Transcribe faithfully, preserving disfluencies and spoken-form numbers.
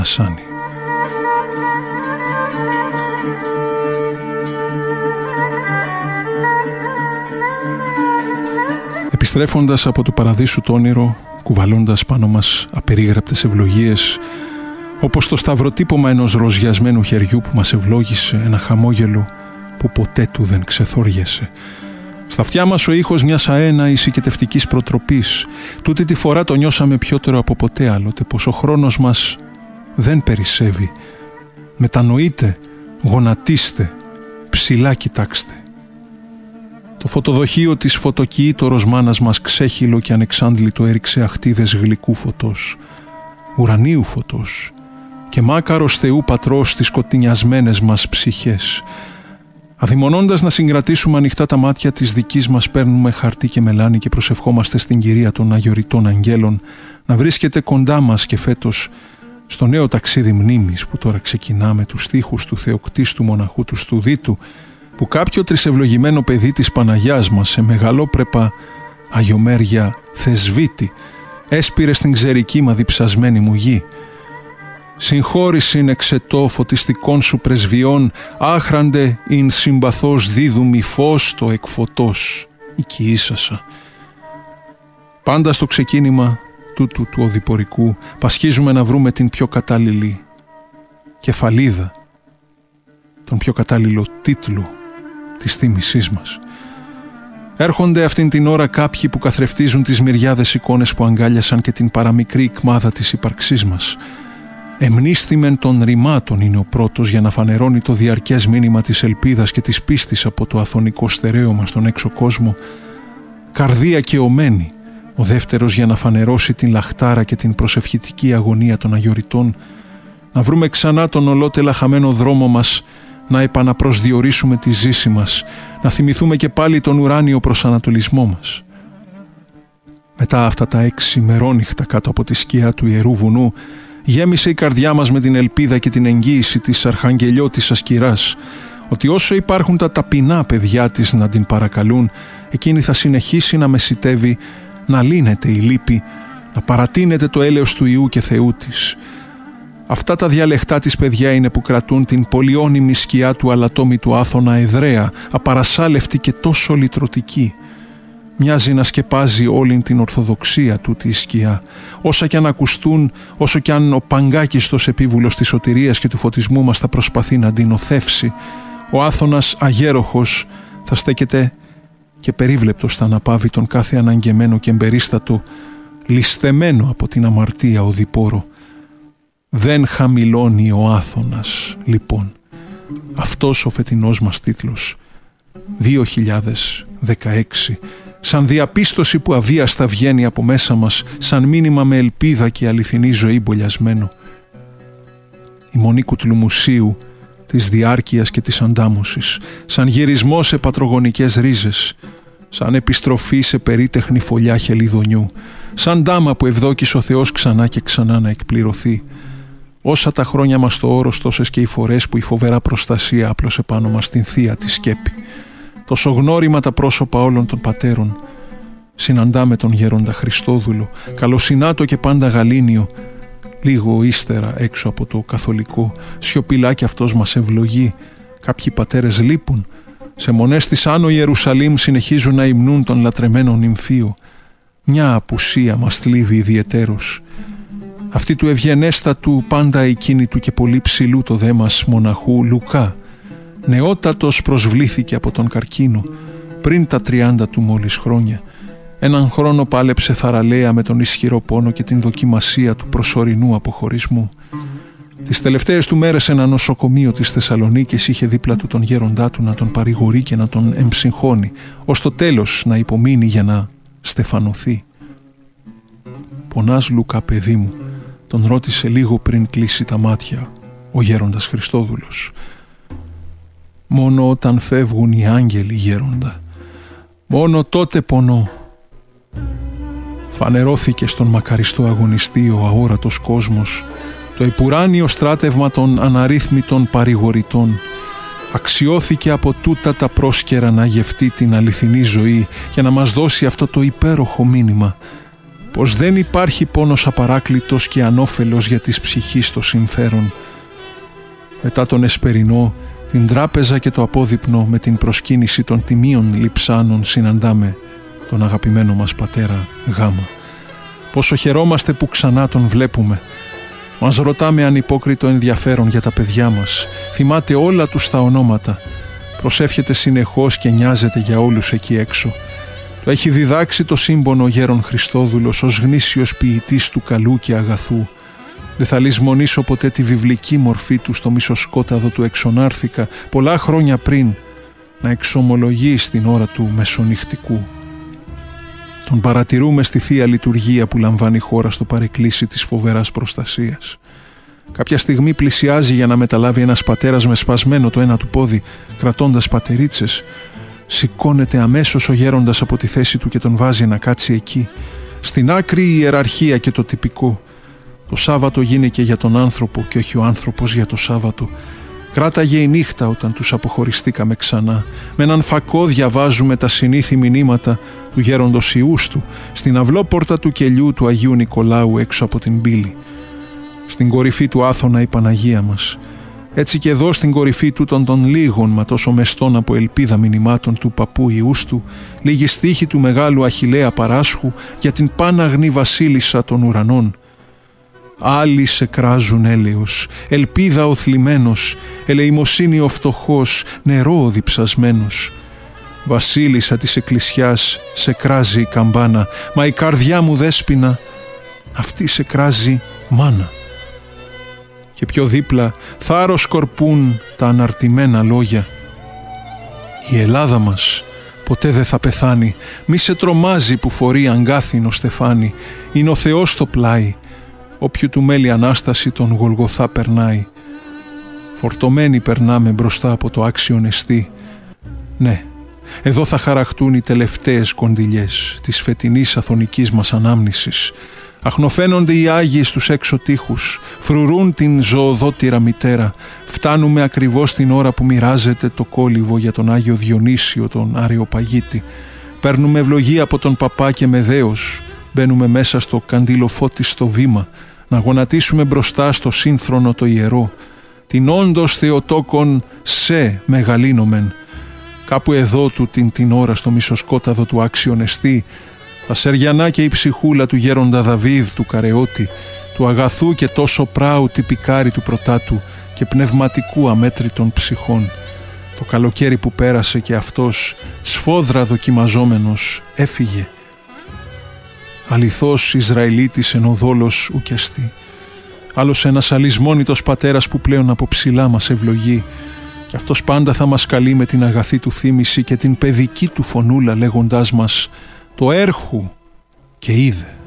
Ασάνη. Επιστρέφοντας από του παραδείσου το όνειρο, κουβαλώντας πάνω μας απερίγραπτες ευλογίες, όπως το σταυροτύπωμα ενός ροζιασμένου χεριού που μας ευλόγησε, ένα χαμόγελο που ποτέ του δεν ξεθόριασε. Στα αυτιά μας ο ήχος μιας αέναης οικετευτικής προτροπής. Τούτη τη φορά το νιώσαμε πιότερο από ποτέ άλλοτε, πως ο χρόνος μας δεν περισσεύει. Μετανοείτε, γονατίστε, ψηλά κοιτάξτε. Το φωτοδοχείο της φωτοκιήτωρος μάνας μας ξέχυλο και ανεξάντλητο έριξε αχτίδες γλυκού φωτός, ουρανίου φωτός και μάκαρος Θεού Πατρός στις σκοτεινιασμένες μας ψυχές. Αδειμονώντας να συγκρατήσουμε ανοιχτά τα μάτια της δικής μας, παίρνουμε χαρτί και μελάνι και προσευχόμαστε στην Κυρία των Αγιοριτών Αγγέλων να βρίσκεται κοντά μας και φέτος στο νέο ταξίδι μνήμης που τώρα ξεκινά με τους στίχους του θεοκτίστου μοναχού του Στουδίτου, που κάποιο τρισευλογημένο παιδί της Παναγιάς μας σε μεγαλόπρεπα αγιομέρια θεσβήτη έσπηρε στην ξερική μα διψασμένη μου γη. Συγχώρησιν εξετώ φωτιστικών σου πρεσβειών, άχραντε ειν συμπαθώς δίδουμι φως το εκφωτός, οικιήσασα. Πάντα στο ξεκίνημα τούτου του οδηπορικού πασχίζουμε να βρούμε την πιο κατάλληλη κεφαλίδα, τον πιο κατάλληλο τίτλο της θύμησής μας. Έρχονται αυτήν την ώρα κάποιοι που καθρεφτίζουν τις μυριάδες εικόνες που αγκάλιασαν και την παραμικρή ικμάδα της ύπαρξής μας. Εμνίσθημεν των ρημάτων είναι ο πρώτος για να φανερώνει το διαρκές μήνυμα της ελπίδας και της πίστης από το αθωνικό στερέωμα στον έξω κόσμο. Καρδία καιωμένη, ο δεύτερος για να φανερώσει την λαχτάρα και την προσευχητική αγωνία των αγιοριτών, να βρούμε ξανά τον ολότελα χαμένο δρόμο μας, να επαναπροσδιορίσουμε τη ζήση μας, να θυμηθούμε και πάλι τον ουράνιο προσανατολισμό μας. Μετά αυτά τα έξι μερόνυχτα κάτω από τη σκιά του Ιερού Βουνού, γέμισε η καρδιά μας με την ελπίδα και την εγγύηση της αρχαγγελιώτισσας κυράς, ότι όσο υπάρχουν τα ταπεινά παιδιά της να την παρακαλούν, εκείνη θα συνεχίσει να μεσιτεύει, να λύνεται η λύπη, να παρατείνεται το έλεος του Υιού και Θεού της. Αυτά τα διαλεχτά της παιδιά είναι που κρατούν την πολυώνυμη σκιά του αλατόμητου Άθωνα εδραία, απαρασάλευτη και τόσο λυτρωτική. Μοιάζει να σκεπάζει όλη την ορθοδοξία τούτη η σκιά. Όσα κι αν ακουστούν, όσο κι αν ο παγκάκιστος επίβουλος της σωτηρίας και του φωτισμού μας θα προσπαθεί να την οθεύσει, ο Άθωνας αγέροχος θα στέκεται και περίβλεπτος θα αναπαύει τον κάθε αναγκεμένο και εμπερίστατο, ληστεμένο από την αμαρτία οδηπόρο. Δεν χαμηλώνει ο Άθωνας, λοιπόν. Αυτός ο φετινός μας τίτλος, δύο χιλιάδες δεκαέξι, σαν διαπίστωση που αβίαστα βγαίνει από μέσα μας, σαν μήνυμα με ελπίδα και αληθινή ζωή μπολιασμένο. Η μονή κουτλουμουσίου της διάρκειας και της αντάμωσης, σαν γυρισμό σε πατρογονικές ρίζες, σαν επιστροφή σε περίτεχνη φωλιά χελιδονιού, σαν ντάμα που ευδόκησε ο Θεός ξανά και ξανά να εκπληρωθεί. Όσα τα χρόνια μας το όρος, τόσες και οι φορές που η φοβερά προστασία άπλωσε πάνω μας την θεία τη σκέπη. Τόσο γνώριμα τα πρόσωπα όλων των πατέρων. Συναντάμε τον γέροντα Χριστόδουλο, καλοσυνάτο και πάντα γαλήνιο. Λίγο ύστερα έξω από το καθολικό, σιωπηλά κι αυτός μας ευλογεί. Κάποιοι πατέρες λείπουν. Σε μονές της Άνω Ιερουσαλήμ συνεχίζουν να υμνούν τον λατρεμένο νυμφίο. Μια απουσία μας θλίβει ιδιαιτέρως. Αυτή του ευγενέστατου, πάντα εκείνη του και πολύ ψηλού το δέμας μοναχού Λουκά. Νεότατος προσβλήθηκε από τον καρκίνο, πριν τα τριάντα του μόλις χρόνια. Έναν χρόνο πάλεψε θαραλέα με τον ισχυρό πόνο και την δοκιμασία του προσωρινού αποχωρισμού. Τις τελευταίες του μέρες ένα νοσοκομείο της Θεσσαλονίκης είχε δίπλα του τον γέροντά του να τον παρηγορεί και να τον εμψυχώνει, ως το τέλος να υπομείνει για να στεφανωθεί. «Πονάς, Λουκά, παιδί μου?» τον ρώτησε λίγο πριν κλείσει τα μάτια ο γέροντας Χριστόδουλος. «Μόνο όταν φεύγουν οι άγγελοι, γέροντα. Μόνο τότε πονώ». Φανερώθηκε στον μακαριστό αγωνιστή ο αόρατος κόσμος, το επουράνιο στράτευμα των αναρρύθμιτων παρηγορητών. Αξιώθηκε από τούτα τα πρόσκαιρα να γευτεί την αληθινή ζωή και να μας δώσει αυτό το υπέροχο μήνυμα. πως δεν υπάρχει πόνος απαράκλητος και ανώφελος για της ψυχής το συμφέρον. Μετά τον εσπερινό, την τράπεζα και το απόδειπνο με την προσκύνηση των τιμίων λειψάνων συναντάμε τον αγαπημένο μας πατέρα Γάμα. Πόσο χαιρόμαστε που ξανά τον βλέπουμε. Μας ρωτά με ανυπόκριτο ενδιαφέρον για τα παιδιά μας. Θυμάται όλα τους τα ονόματα. Προσεύχεται συνεχώς και νοιάζεται για όλους εκεί έξω. Το έχει διδάξει το σύμπονο γέρον Χριστόδουλος ως γνήσιος ποιητής του καλού και αγαθού. Δεν θα λησμονήσω ποτέ τη βιβλική μορφή του στο μισοσκόταδο του εξονάρθηκα πολλά χρόνια πριν να εξομολογεί στην ώρα του μεσονυχτικού. Τον παρατηρούμε στη Θεία Λειτουργία που λαμβάνει η χώρα στο παρεκκλήσι της φοβεράς προστασίας. Κάποια στιγμή πλησιάζει για να μεταλάβει ένας πατέρας με σπασμένο το ένα του πόδι, κρατώντας πατερίτσες. Σηκώνεται αμέσως ο γέροντας από τη θέση του και τον βάζει να κάτσει εκεί. Στην άκρη η ιεραρχία και το τυπικό. Το Σάββατο γίνηκε για τον άνθρωπο και όχι ο άνθρωπος για το Σάββατο. Κράταγε η νύχτα όταν τους αποχωριστήκαμε ξανά. Με έναν φακό διαβάζουμε τα συνήθη μηνύματα του γέροντος Ιούστου στην αυλόπορτα του κελιού του Αγίου Νικολάου έξω από την πύλη. Στην κορυφή του Άθωνα η Παναγία μας. Έτσι και εδώ στην κορυφή του των των λίγων μα τόσο μεστών από ελπίδα μηνυμάτων του παππού Ιούστου, λίγη στίχη του μεγάλου Αχιλλέα Παράσχου για την πάναγνη βασίλισσα των ουρανών. Άλλοι σε κράζουν έλεος, ελπίδα ο θλιμμένος, ελεημοσύνη ο φτωχός, νερό ο διψασμένος. Βασίλισσα της εκκλησιάς σε κράζει η καμπάνα, μα η καρδιά μου δέσποινα, αυτή σε κράζει μάνα. Και πιο δίπλα θάρρος σκορπούν τα αναρτημένα λόγια. Η Ελλάδα μας ποτέ δεν θα πεθάνει, μη σε τρομάζει που φορεί αγκάθινο στεφάνι, είναι ο Θεός στο πλάι. Όποιου του μέλη Ανάσταση τον Γολγοθά περνάει. Φορτωμένοι περνάμε μπροστά από το άξιον εστί. Ναι, εδώ θα χαραχτούν οι τελευταίες κοντιλιές της φετινής αθωνικής μας ανάμνησης. Αχνοφαίνονται οι Άγιοι στους έξω τοίχους, φρουρούν την ζωοδότηρα μητέρα. Φτάνουμε ακριβώς την ώρα που μοιράζεται το κόλυβο για τον Άγιο Διονύσιο τον Αρεοπαγίτη. Παίρνουμε ευλογία από τον παπά και με δέος. Μπαίνουμε μέσα στο καντιλοφώτιστο βήμα, να γονατίσουμε μπροστά στο σύνθρονο το ιερό, την όντως Θεοτόκον σε μεγαλύνομεν. Κάπου εδώ του την την ώρα στο μισοσκόταδο του άξιον εστί, τα σεριανά και η ψυχούλα του γέροντα Δαβίδ του Καρεώτη, του αγαθού και τόσο πράου τυπικάρι του πρωτάτου και πνευματικού αμέτρητων ψυχών. Το καλοκαίρι που πέρασε και αυτός, σφόδρα δοκιμαζόμενος, έφυγε. Αληθώς Ισραηλίτης εν ο δόλος ουκιαστή. Άλλος ένας αλυσμόνητος πατέρας που πλέον από ψηλά μας ευλογεί, και αυτός πάντα θα μας καλεί με την αγαθή του θύμηση και την παιδική του φωνούλα λέγοντάς μας «Το έρχου» και είδε.